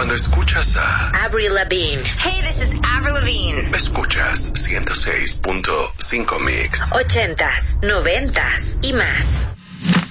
Cuando escuchas a Avril Lavigne. Hey, this is Avril Lavigne. Escuchas 106.5 Mix. 80s, 90s y más.